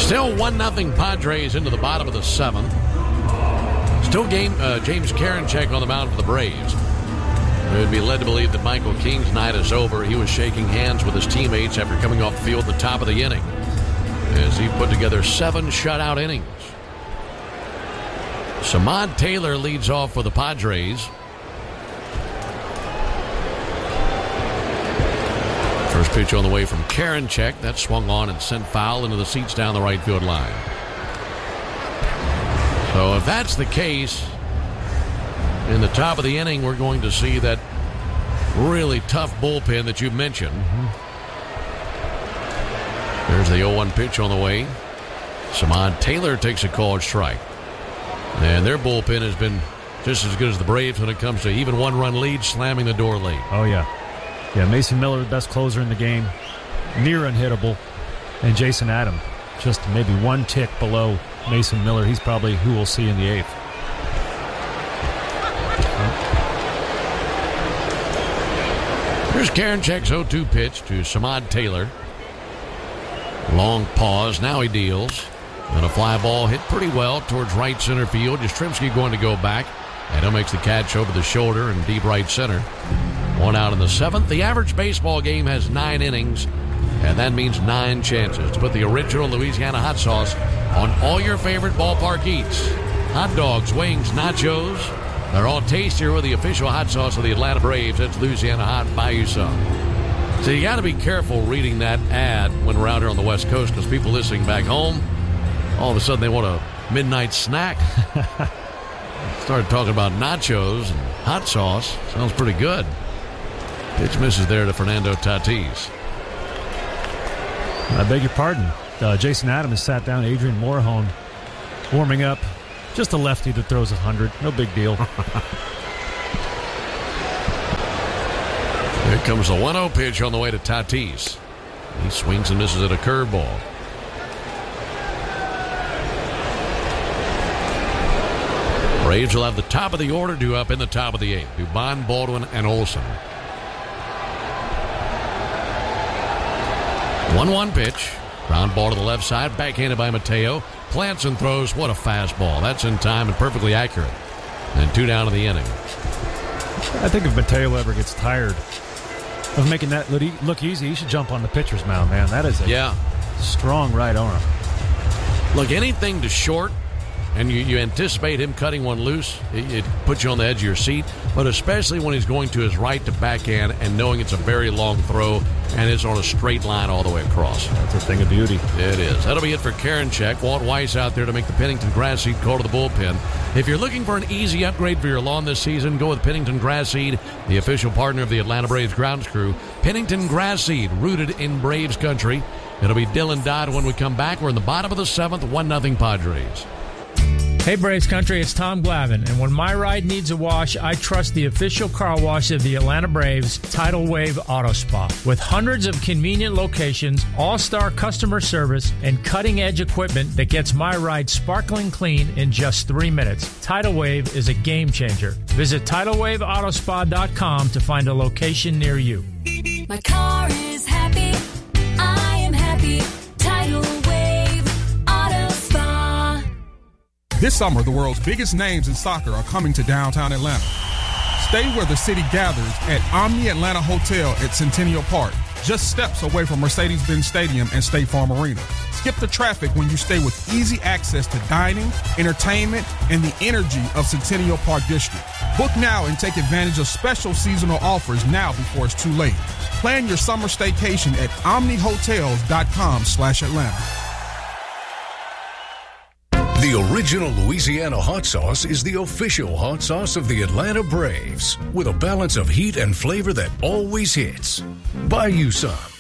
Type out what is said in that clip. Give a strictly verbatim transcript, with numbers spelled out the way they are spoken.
Still one nothing Padres into the bottom of the seventh. Still game uh, James Karinchak on the mound for the Braves. It would be led to believe that Michael King's night is over. He was shaking hands with his teammates after coming off the field at the top of the inning, as he put together seven shutout innings. Samad Taylor leads off for the Padres. First pitch on the way from Karinchak. That swung on and sent foul into the seats down the right field line. So if that's the case, in the top of the inning, we're going to see that really tough bullpen that you mentioned. Mm-hmm. There's the oh one pitch on the way. Samad Taylor takes a called strike. And their bullpen has been just as good as the Braves when it comes to even one-run lead, slamming the door late. Oh, yeah. Yeah, Mason Miller, the best closer in the game, near unhittable. And Jason Adam, just maybe one tick below Mason Miller. He's probably who we'll see in the eighth. Here's Karinchak's oh two pitch to Samad Taylor. Long pause. Now he deals. And a fly ball hit pretty well towards right center field. Yastrzemski going to go back. And he makes the catch over the shoulder in deep right center. One out in the seventh. The average baseball game has nine innings. And that means nine chances to put the original Louisiana hot sauce on all your favorite ballpark eats. Hot dogs, wings, nachos. They're all tastier with the official hot sauce of the Atlanta Braves. That's Louisiana Hot. Buy you some. So you got to be careful reading that ad when we're out here on the West Coast, because people listening back home, all of a sudden they want a midnight snack. Started talking about nachos and hot sauce. Sounds pretty good. Pitch misses there to Fernando Tatis. I beg your pardon. Uh, Jason Adams sat down. Adrian Morahone warming up. Just a lefty that throws a hundred. No big deal. Here comes the one oh pitch on the way to Tatis. He swings and misses at a curveball. Braves will have the top of the order due up in the top of the eighth. Dubon, Baldwin, and Olson. one one pitch. Ground ball to the left side. Backhanded by Mateo. Plants and throws. What a fastball. That's in time and perfectly accurate. And two down in the inning. I think if Mateo ever gets tired of making that look easy, he should jump on the pitcher's mound, man. That is a yeah. strong right arm. Look, anything to short, and you, you anticipate him cutting one loose, it, it puts you on the edge of your seat, but especially when he's going to his right to backhand and knowing it's a very long throw and it's on a straight line all the way across. That's a thing of beauty. It is. That'll be it for Karinchak. Walt Weiss out there to make the Pennington Grass Seed call to the bullpen. If you're looking for an easy upgrade for your lawn this season, go with Pennington Grass Seed, the official partner of the Atlanta Braves grounds crew. Pennington Grass Seed, rooted in Braves country. It'll be Dylan Dodd when we come back. We're in the bottom of the seventh, one nothing Padres. Hey Braves Country, it's Tom Glavine, and when my ride needs a wash, I trust the official car wash of the Atlanta Braves, Tidal Wave Auto Spa. With hundreds of convenient locations, all-star customer service, and cutting-edge equipment that gets my ride sparkling clean in just three minutes, Tidal Wave is a game-changer. Visit tidal wave auto spa dot com to find a location near you. My car is happy, I am happy, Tidal Wave Auto Spa. This summer, the world's biggest names in soccer are coming to downtown Atlanta. Stay where the city gathers at Omni Atlanta Hotel at Centennial Park, just steps away from Mercedes-Benz Stadium and State Farm Arena. Skip the traffic when you stay with easy access to dining, entertainment, and the energy of Centennial Park District. Book now and take advantage of special seasonal offers now before it's too late. Plan your summer staycation at omnihotels.com slash Atlanta. The original Louisiana hot sauce is the official hot sauce of the Atlanta Braves, with a balance of heat and flavor that always hits. Buy you some.